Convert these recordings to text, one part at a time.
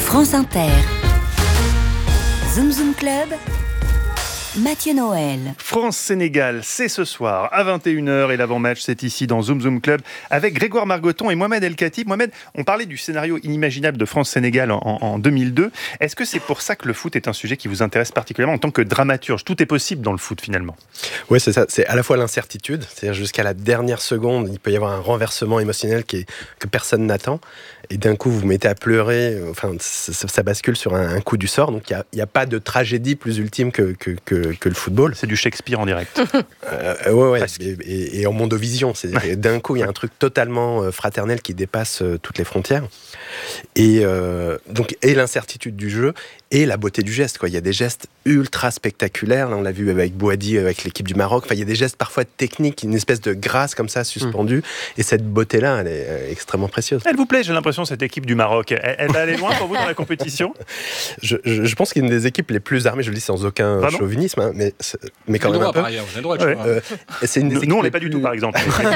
France Inter. Zoom Zoom Club. Mathieu Noël. France-Sénégal, c'est ce soir à 21h et l'avant-match c'est ici dans Zoom Zoom Club avec Grégoire Margoton et Mohamed El Khatib. Mohamed, on parlait du scénario inimaginable de France-Sénégal en 2002. Est-ce que c'est pour ça que le foot est un sujet qui vous intéresse particulièrement en tant que dramaturge ? Tout est possible dans le foot finalement. Oui, c'est ça. C'est à la fois l'incertitude, c'est-à-dire jusqu'à la dernière seconde, il peut y avoir un renversement émotionnel que personne n'attend. Et d'un coup, vous vous mettez à pleurer. Enfin, ça bascule sur un coup du sort. Donc, il n'y a pas de tragédie plus ultime que le football. C'est du Shakespeare en direct. Ouais. Et en mondovision. D'un coup, il y a un truc totalement fraternel qui dépasse toutes les frontières. Et l'incertitude du jeu et la beauté du geste. Il y a des gestes ultra spectaculaires. Là, on l'a vu avec Bouhaddi, avec l'équipe du Maroc. Enfin, il y a des gestes parfois techniques, une espèce de grâce comme ça suspendue. Et cette beauté-là, elle est extrêmement précieuse. Elle vous plaît, j'ai l'impression, cette équipe du Maroc. Elle va aller loin pour vous dans la compétition ? Je pense qu'il y a une des équipes les plus armées, je le dis sans aucun chauvinisme, hein, mais quand même un peu. J'ai le droit de Nous, on l'est pas du tout, par exemple.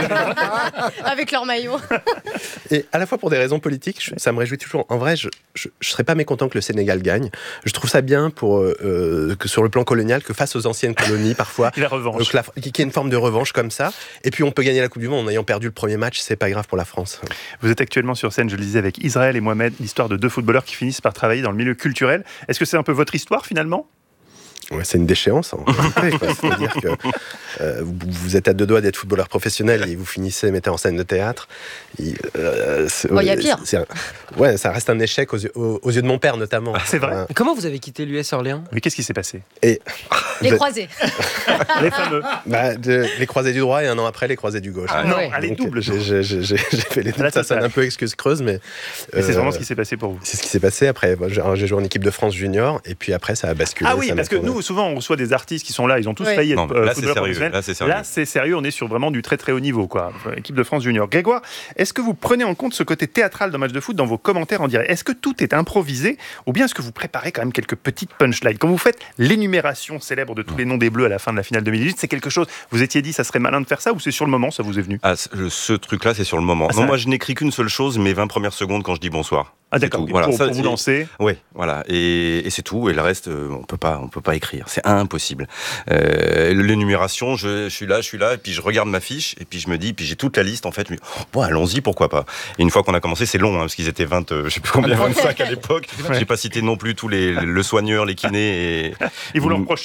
Avec leur maillot. Et à la fois pour des raisons politiques, ça me réjouit toujours. En vrai, je serais pas mécontent que le Sénégal gagne. Je trouve ça bien que sur le plan colonial, que face aux anciennes colonies, parfois, la revanche. Qu'il y ait une forme de revanche comme ça. Et puis on peut gagner la Coupe du Monde en ayant perdu le premier match, c'est pas grave pour la France. Vous êtes actuellement sur scène, je le disais, avec Israël et Mohamed, l'histoire de deux footballeurs qui finissent par travailler dans le milieu culturel. Est-ce que c'est un peu votre histoire finalement ? Ouais, c'est une déchéance en réalité, quoi. C'est-à-dire que vous êtes à deux doigts d'être footballeur professionnel et vous finissez metteur en scène de théâtre. Il y a pire. Ça reste un échec aux yeux de mon père notamment. C'est vrai. Comment vous avez quitté l'US Orléans ? Mais qu'est-ce qui s'est passé ? Les croisés. Les fameux. Les croisés du droit et un an après les croisés du gauche. Ah non, allez, double. J'ai fait les deux. Ça sonne un peu excuse creuse, mais c'est vraiment ce qui s'est passé pour vous. C'est ce qui s'est passé. Après, j'ai joué en équipe de France junior et puis après ça a basculé. Ah oui, parce que nous, souvent, on reçoit des artistes qui sont là, ils ont tous failli être footballeurs professionnels. Là, c'est sérieux, on est sur vraiment du très très haut niveau, quoi. Équipe de France junior. Grégoire, est-ce que vous prenez en compte ce côté théâtral d'un match de foot dans vos commentaires en direct ? Est-ce que tout est improvisé ou bien est-ce que vous préparez quand même quelques petites punchlines ? Quand vous faites l'énumération célèbre de tous les noms des Bleus à la fin de la finale 2018, c'est quelque chose, vous étiez dit, ça serait malin de faire ça ou c'est sur le moment, ça vous est venu ? Ce truc-là, c'est sur le moment. Non, moi, je n'écris qu'une seule chose, mes 20 premières secondes quand je dis bonsoir. Ah d'accord, voilà, pour vous lancer. Oui, voilà, et c'est tout. Et le reste, on peut pas écrire, c'est impossible. L'énumération, je suis là, et puis je regarde ma fiche, et puis je me dis, puis j'ai toute la liste en fait. Allons-y, pourquoi pas. Et une fois qu'on a commencé, c'est long, parce qu'ils étaient 20, je sais plus combien, 25 à l'époque. Ouais. J'ai pas cité non plus tous le soigneur, les kinés. Ils vous l'ont reproché ?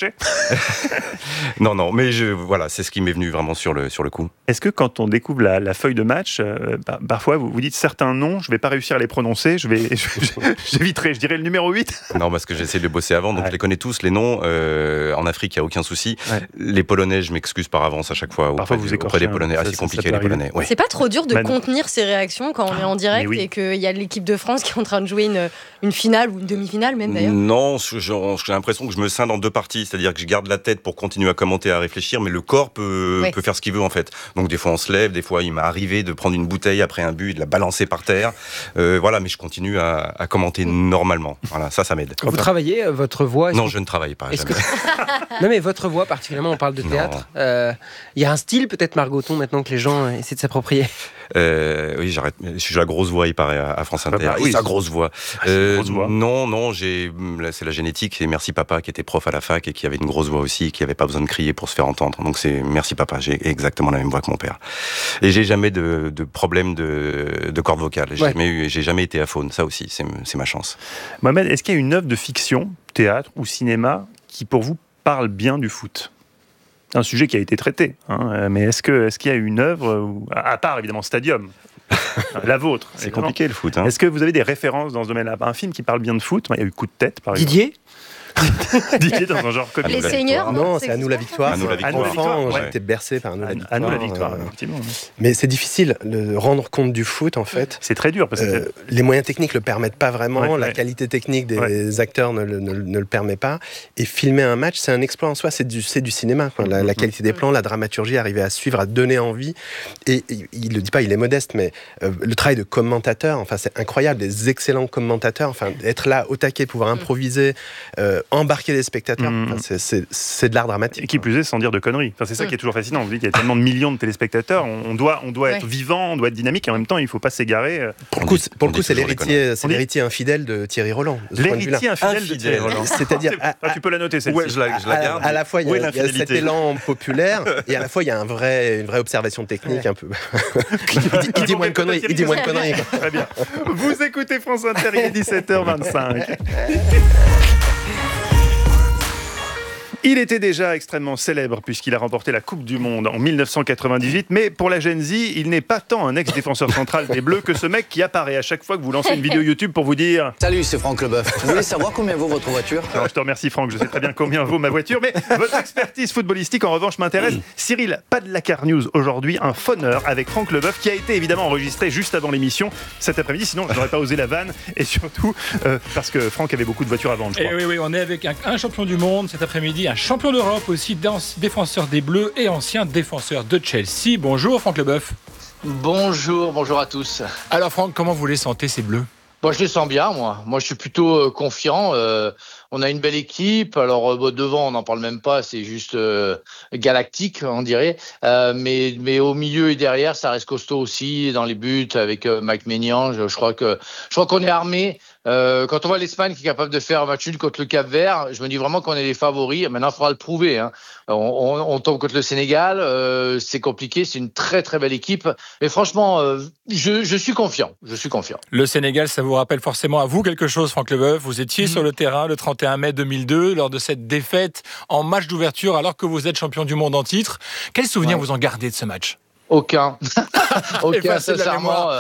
Non, mais voilà, c'est ce qui m'est venu vraiment sur le coup. Est-ce que quand on découvre la feuille de match, parfois vous vous dites certains noms, je vais pas réussir à les prononcer, j'éviterai, je dirais le numéro 8. Non, parce que j'ai essayé de bosser avant, donc je les connais tous, les noms. En Afrique, il n'y a aucun souci. Ouais. Les Polonais, je m'excuse par avance à chaque fois. Parfois, vous écorchez des Polonais. C'est compliqué, les Polonais. Ouais. C'est pas trop dur de contenir ces réactions quand on est en direct et qu'il y a l'équipe de France qui est en train de jouer une finale ou une demi-finale même d'ailleurs ? Non, j'ai l'impression que je me scinde en deux parties. C'est-à-dire que je garde la tête pour continuer à commenter, à réfléchir, mais le corps peut faire ce qu'il veut en fait. Donc des fois, on se lève, des fois, il m'est arrivé de prendre une bouteille après un but et de la balancer par terre. Voilà, mais je continue à commenter normalement. Voilà, ça m'aide. Vous travaillez votre voix ? Non, je ne travaille pas. Non, mais votre voix, particulièrement, on parle de théâtre. Il y a un style, peut-être, Margoton, maintenant que les gens essaient de s'approprier. Oui, j'arrête. Je suis la grosse voix, il paraît, à France Inter. Oui, sa grosse voix. Grosse voix. Non, c'est la génétique. Et merci papa, qui était prof à la fac et qui avait une grosse voix aussi, et qui n'avait pas besoin de crier pour se faire entendre. Donc c'est merci papa. J'ai exactement la même voix que mon père. Et j'ai jamais de problème de corde vocale. J'ai jamais été aphone. Ça aussi, c'est ma chance. Mohamed, est-ce qu'il y a une œuvre de fiction, théâtre ou cinéma qui, pour vous, parle bien du foot ? C'est un sujet qui a été traité, mais est-ce qu'il y a une œuvre, à part évidemment Stadium, la vôtre ? C'est compliqué le foot. Est-ce que vous avez des références dans ce domaine-là ? Un film qui parle bien de foot, il y a eu Coup de tête par exemple. Didier dans un genre comique. Les Seigneurs ? Non, c'est À nous la victoire. À nous la victoire. Enfant, j'ai été bercé par À nous la victoire. À nous la victoire, effectivement. Mais c'est difficile de rendre compte du foot, en fait. C'est très dur parce que les moyens techniques le permettent pas vraiment. La qualité technique des acteurs ne le permet pas. Et filmer un match, c'est un exploit en soi. C'est du cinéma, quoi. La qualité des plans, la dramaturgie, arriver à suivre, à donner envie. Et il le dit pas, il est modeste, mais le travail de commentateur, enfin, c'est incroyable. Des excellents commentateurs. Enfin, être là au taquet, pouvoir improviser embarquer des spectateurs. C'est de l'art dramatique. Et qui plus est, sans dire de conneries. C'est ça qui est toujours fascinant. Vous dites qu'il y a tellement de millions de téléspectateurs, on doit être vivant, on doit être dynamique, et en même temps, il ne faut pas s'égarer. Pour le coup, c'est l'héritier infidèle de Thierry Roland. L'héritier infidèle de Thierry Roland. C'est-à-dire, tu peux la noter, celle-ci. Ouais, je la garde. À la fois, il y a cet élan populaire, et à la fois, il y a une vraie observation technique un peu. Il dit moins de conneries. Très bien. Vous écoutez France Inter, il est 17h25. Il était déjà extrêmement célèbre puisqu'il a remporté la Coupe du Monde en 1998, mais pour la Gen Z, il n'est pas tant un ex-défenseur central des Bleus que ce mec qui apparaît à chaque fois que vous lancez une vidéo YouTube pour vous dire « Salut, c'est Franck Leboeuf. Vous voulez savoir combien vaut votre voiture ?» Alors, je te remercie Franck, je sais très bien combien vaut ma voiture, mais votre expertise footballistique en revanche m'intéresse. Cyril, pas de la Car News aujourd'hui, un phoneur avec Franck Leboeuf qui a été évidemment enregistré juste avant l'émission cet après-midi, sinon je n'aurais pas osé la vanne, et surtout parce que Franck avait beaucoup de voitures à vendre, je crois. Oui, on est avec un champion du monde cet après-midi, un champion d'Europe aussi, défenseur des Bleus et ancien défenseur de Chelsea. Bonjour Franck Leboeuf. Bonjour à tous. Alors Franck, comment vous les sentez ces Bleus ? Bon, je les sens bien, moi. Moi, je suis plutôt confiant. On a une belle équipe. Alors, devant, on n'en parle même pas. C'est juste galactique, on dirait. Mais au milieu et derrière, ça reste costaud aussi. Dans les buts, avec Mike Maignan, je crois qu'on est armé. Quand on voit l'Espagne qui est capable de faire un match nul contre le Cap-Vert, je me dis vraiment qu'on est les favoris. Maintenant, il faudra le prouver. Hein. On tombe contre le Sénégal. C'est compliqué. C'est une très, très belle équipe. Mais franchement, je suis confiant. Le Sénégal, ça vous rappelle forcément à vous quelque chose, Franck Leboeuf. Vous étiez sur le terrain le 31 mai 2002 lors de cette défaite en match d'ouverture alors que vous êtes champion du monde en titre. Quel souvenir vous en gardez de ce match ? Aucun, sincèrement,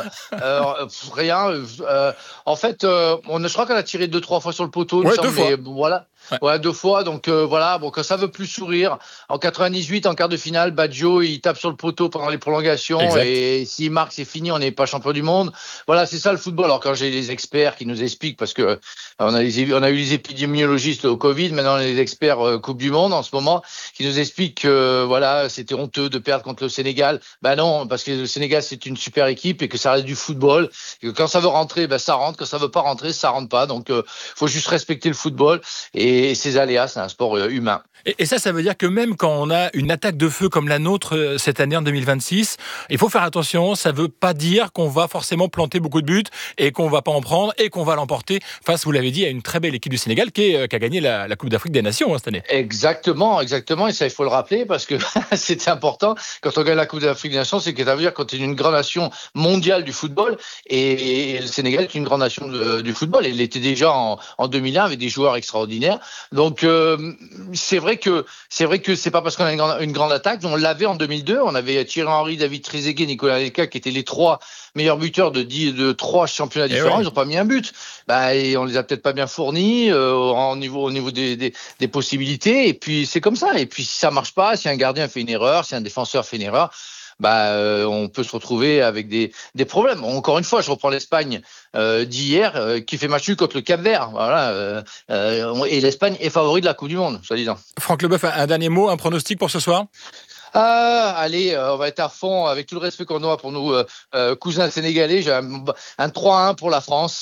rien. En fait, je crois qu'on a tiré 2-3 fois sur le poteau. Ouais, 2 fois. Mais voilà. Ouais, 2 fois. Donc voilà. Bon, quand ça veut plus sourire. En 98, en quart de finale, Baggio il tape sur le poteau pendant les prolongations. Exact. Et s'il marque, c'est fini. On n'est pas champion du monde. Voilà, c'est ça le football. Alors quand j'ai les experts qui nous expliquent, parce que on a eu les épidémiologistes au Covid, maintenant on a les experts Coupe du Monde en ce moment, qui nous expliquent que voilà, c'était honteux de perdre contre le Sénégal. Ben non, parce que le Sénégal c'est une super équipe et que ça reste du football. Et que quand ça veut rentrer, ça rentre. Quand ça veut pas rentrer, ça rentre pas. Donc faut juste respecter le football et ses aléas. C'est un sport humain. Et ça veut dire que même quand on a une attaque de feu comme la nôtre cette année en 2026, il faut faire attention. Ça veut pas dire qu'on va forcément planter beaucoup de buts et qu'on va pas en prendre et qu'on va l'emporter face, vous l'avez dit, à une très belle équipe du Sénégal qui a gagné la Coupe d'Afrique des Nations cette année. Exactement. Et ça, il faut le rappeler parce que c'est important. Quand on gagne la Coupe d'Afrique des Nations, c'est que ça veut dire qu'on est une grande nation mondiale du football et le Sénégal est une grande nation du football. Il l'était déjà en 2001 avec des joueurs extraordinaires. Donc c'est vrai que c'est pas parce qu'on a une grande attaque. On l'avait en 2002. On avait Thierry Henry, David Trezeguet, Nicolas Anelka qui étaient les 3 meilleurs buteurs de 3 championnats différents. Ouais. Ils n'ont pas mis un but. Et on les a peut-être pas bien fournis au niveau des possibilités. Et puis c'est comme ça. Et puis si ça marche pas, si un gardien fait une erreur, si un défenseur fait une erreur, on peut se retrouver avec des problèmes. Encore une fois, je reprends l'Espagne d'hier qui fait match nul contre le Cap-Vert. Voilà, et l'Espagne est favori de la Coupe du Monde, soi-disant. Franck Leboeuf, un dernier mot, un pronostic pour ce soir ? Allez, on va être à fond avec tout le respect qu'on a pour nos cousins sénégalais. J'ai un 3-1 pour la France.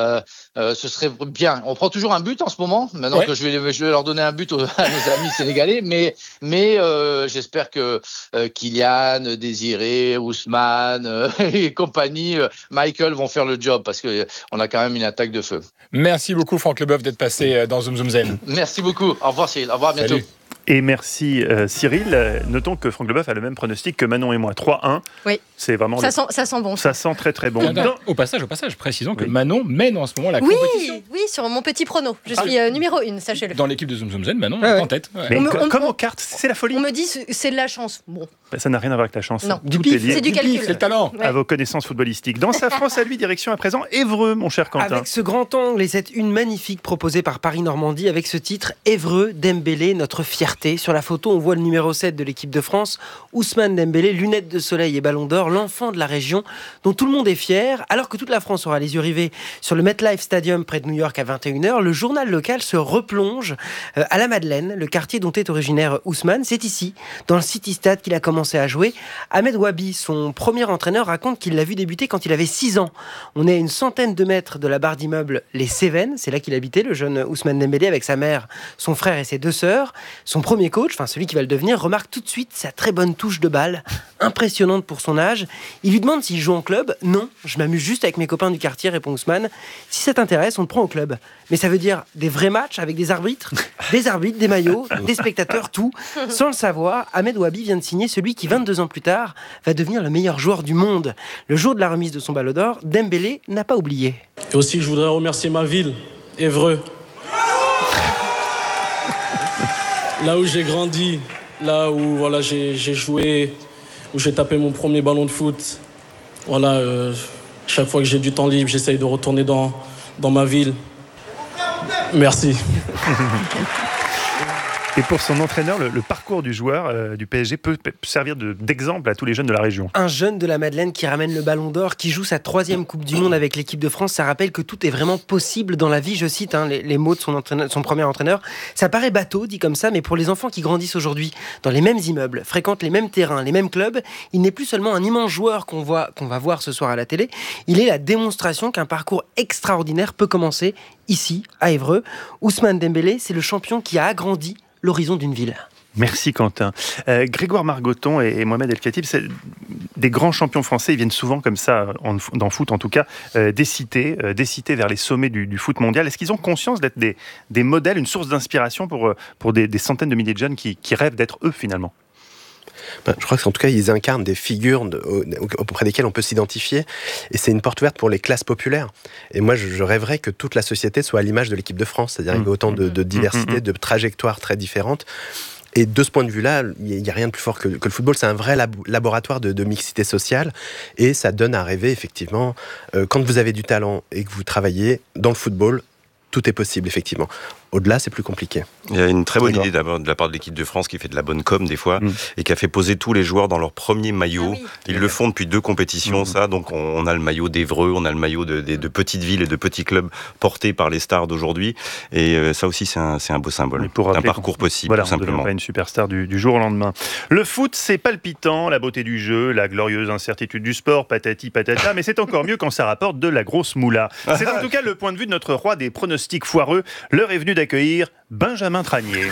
Ce serait bien. On prend toujours un but en ce moment. Maintenant que je vais leur donner un but à nos amis sénégalais, mais j'espère que Kylian, Désiré, Ousmane et compagnie, Michael vont faire le job parce que on a quand même une attaque de feu. Merci beaucoup Franck Leboeuf d'être passé dans Zoom Zoom Zen. Merci beaucoup. Au revoir Cyril. Au revoir, à bientôt. Salut. Et merci Cyril. Notons que Franck Leboeuf a le même pronostic que Manon et moi. 3-1. Oui. C'est vraiment ça sent bon. Ça sent très très bon. Au passage, précisons que Manon mène en ce moment la compétition. Oui, sur mon petit prono. Je suis numéro 1, sachez-le. Dans l'équipe de Zoom Zoom Zen, Manon est en tête. Ouais. Mais comme aux cartes, c'est la folie. On me dit c'est de la chance. Bon. Ça n'a rien à voir avec la chance. Non. Tout est lié. C'est du calcul. C'est le talent. À vos connaissances footballistiques. Dans sa France à lui, direction à présent Évreux, mon cher Quentin. Avec ce grand angle et cette une magnifique proposée par Paris-Normandie avec ce titre Évreux, Dembélé, notre fierté. Sur la photo, on voit le numéro 7 de l'équipe de France, Ousmane Dembélé, lunettes de soleil et ballon d'or, l'enfant de la région dont tout le monde est fier, alors que toute la France aura les yeux rivés sur le MetLife Stadium près de New York qu'à 21h, le journal local se replonge à la Madeleine, le quartier dont est originaire Ousmane. C'est ici, dans le City Stade, qu'il a commencé à jouer. Ahmed Wabi, son premier entraîneur, raconte qu'il l'a vu débuter quand il avait 6 ans. On est à une centaine de mètres de la barre d'immeuble Les Cévennes. C'est là qu'il habitait, le jeune Ousmane Dembélé, avec sa mère, son frère et ses 2 sœurs. Son premier coach, celui qui va le devenir, remarque tout de suite sa très bonne touche de balle, impressionnante pour son âge. Il lui demande s'il joue en club. Non, je m'amuse juste avec mes copains du quartier, répond Ousmane. Si ça t'intéresse, on te prend au club. Mais ça veut dire des vrais matchs avec des arbitres, des maillots, des spectateurs, tout. Sans le savoir, Ahmed Wabi vient de signer celui qui, 22 ans plus tard, va devenir le meilleur joueur du monde. Le jour de la remise de son Ballon d'Or, Dembélé n'a pas oublié. Et aussi, je voudrais remercier ma ville, Évreux. Là où j'ai grandi, là où j'ai joué, où j'ai tapé mon premier ballon de foot. Chaque fois que j'ai du temps libre, j'essaye de retourner dans ma ville. Merci. Et pour son entraîneur, le parcours du joueur du PSG peut servir d'exemple à tous les jeunes de la région. Un jeune de la Madeleine qui ramène le Ballon d'Or, qui joue sa 3e Coupe du Monde avec l'équipe de France, ça rappelle que tout est vraiment possible dans la vie. Je cite les mots de son premier entraîneur. Ça paraît bateau, dit comme ça, mais pour les enfants qui grandissent aujourd'hui dans les mêmes immeubles, fréquentent les mêmes terrains, les mêmes clubs, il n'est plus seulement un immense joueur qu'on va voir ce soir à la télé, il est la démonstration qu'un parcours extraordinaire peut commencer ici, à Évreux. Ousmane Dembélé, c'est le champion qui a agrandi l'horizon d'une ville. Merci Quentin. Grégoire Margoton et Mohamed El Khatib, des grands champions français, ils viennent souvent comme ça, dans le foot en tout cas, des cités vers les sommets du foot mondial. Est-ce qu'ils ont conscience d'être des modèles, une source d'inspiration pour des centaines de milliers de jeunes qui rêvent d'être eux finalement ? Je crois qu'en tout cas, ils incarnent des figures auprès desquelles on peut s'identifier. Et c'est une porte ouverte pour les classes populaires. Et moi, je rêverais que toute la société soit à l'image de l'équipe de France. C'est-à-dire qu'il y a autant de diversité, de trajectoires très différentes. Et de ce point de vue-là, il n'y a rien de plus fort que le football. C'est un vrai laboratoire de mixité sociale. Et ça donne à rêver, effectivement. Quand vous avez du talent et que vous travaillez dans le football, tout est possible, effectivement. Au-delà, c'est plus compliqué. Il y a une très bonne idée d'abord de la part de l'équipe de France qui fait de la bonne com des fois et qui a fait poser tous les joueurs dans leur premier maillot. Ils le font depuis 2 compétitions, ça. Donc on a le maillot d'Évreux, on a le maillot de petites villes et de petits clubs portés par les stars d'aujourd'hui. Et ça aussi, c'est un beau symbole. Un parcours possible, tout simplement. On ne devient pas une superstar du jour au lendemain. Le foot, c'est palpitant, la beauté du jeu, la glorieuse incertitude du sport, patati patata. Mais c'est encore mieux quand ça rapporte de la grosse moula. C'est en tout cas le point de vue de notre roi des pronostics foireux. L'heure est venue d'accueillir Benjamin Tranier.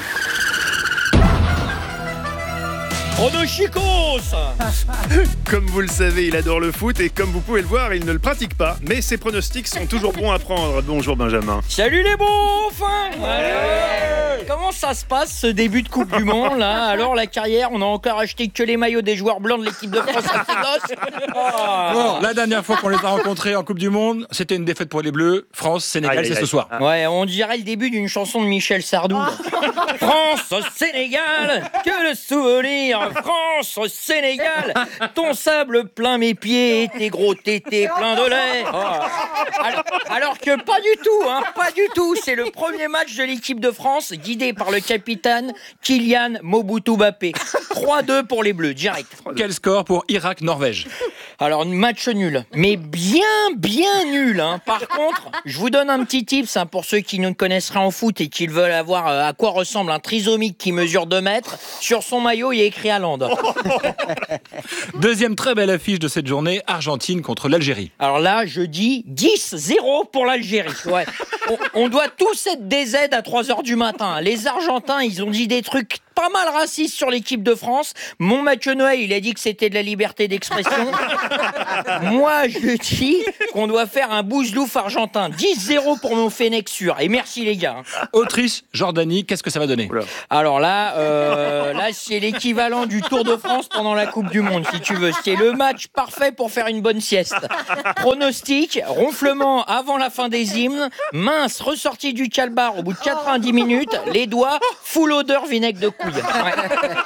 Pronosticos. Comme vous le savez, il adore le foot et comme vous pouvez le voir, il ne le pratique pas. Mais ses pronostics sont toujours bons à prendre. Bonjour Benjamin. Salut les beaux enfin. Comment ça se passe ce début de Coupe du Monde là? Alors la carrière, on a encore acheté que les maillots des joueurs blancs de l'équipe de France à Bon, la dernière fois qu'on les a rencontrés en Coupe du Monde, c'était une défaite pour les Bleus. France, Sénégal, c'est ce soir. Ouais, on dirait le début d'une chanson de Michel Sardou. France, Sénégal, que le souvenir. France, Sénégal, ton sable plein mes pieds et tes gros tétés pleins de lait. Alors que pas du tout, pas du tout. C'est le premier match de l'équipe de France guidé par le capitaine Kylian Mobutu Mbappé. 3-2 pour les Bleus, direct. Quel score pour Irak-Norvège? Alors, match nul, mais bien nul. Par contre, je vous donne un petit tips pour ceux qui ne connaissent rien en foot et qui veulent avoir à quoi ressemble un trisomique qui mesure 2 mètres. Sur son maillot, il y a écrit Haaland. Deuxième très belle affiche de cette journée, Argentine contre l'Algérie. Alors là, je dis 10-0 pour l'Algérie. Ouais. On doit tous être des aides à 3h du matin. Les Argentins, ils ont dit des trucs pas mal racistes sur l'équipe de France. Mon Mathieu Noël, il a dit que c'était de la liberté d'expression. Moi, je dis qu'on doit faire un bouzlouf argentin. 10-0 pour mon Fennec sûr. Et merci les gars. Autriche, Jordanie, qu'est-ce que ça va donner? Alors là, c'est l'équivalent du Tour de France pendant la Coupe du Monde, si tu veux. C'est le match parfait pour faire une bonne sieste. Pronostic, ronflement avant la fin des hymnes, mince ressortie du calbar au bout de 90 minutes, les doigts, full odeur vinaigre de couille. Ouais.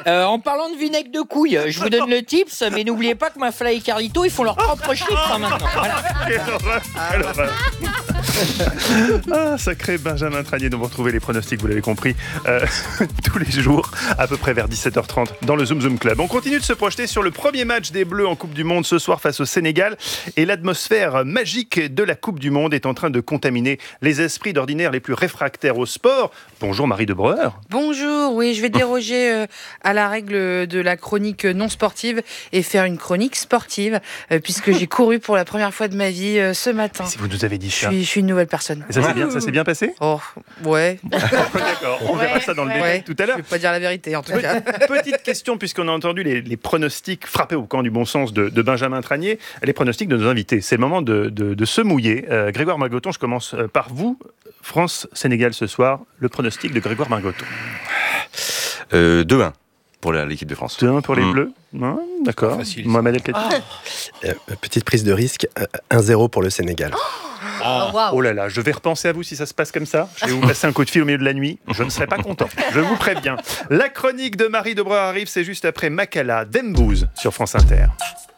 En parlant de vinaigre de couille, je vous donne le tips, mais n'oubliez pas que Mafla et Carlito, ils font leur propre chiffre maintenant. Voilà. Quelle horreur. Sacré Benjamin Tranier, dont vous retrouvez les pronostics, vous l'avez compris, tous les jours, à peu près vers 17h30, dans le Zoom Zoom Club. On continue de se projeter sur le premier match des Bleus en Coupe du Monde ce soir face au Sénégal. Et l'atmosphère magique de la Coupe du Monde est en train de contaminer les esprits d'ordinaire les plus réfractaires au sport. Bonjour Marie de Breuer. Bonjour, oui, je vais déroger à la règle de la chronique non sportive et faire une chronique sportive, puisque j'ai couru pour la première fois de ma vie ce matin. Si vous nous avez dit ça. Je suis une nouvelle personne. Et ça s'est bien passé ? Oh, ouais. D'accord, on verra ça dans le détail tout à l'heure. Je ne vais pas dire la vérité, en tout cas. Petite question, puisqu'on a entendu les pronostics frappés au camp du bon sens de Benjamin Tranier, les pronostics de nos invités. C'est le moment de se mouiller. Grégoire Margoton, je commence par vous. France-Sénégal ce soir, le pronostic de Grégoire Margoton. 2-1 pour l'équipe de France. 2-1 pour les Bleus. D'accord. Mohamed El Khatib. Petite prise de risque, 1-0 pour le Sénégal. Oh là là, je vais repenser à vous si ça se passe comme ça. Je vais vous passer un coup de fil au milieu de la nuit. Je ne serai pas content. Je vous préviens. La chronique de Marie de Breuer arrive, c'est juste après Makala Dembouz sur France Inter.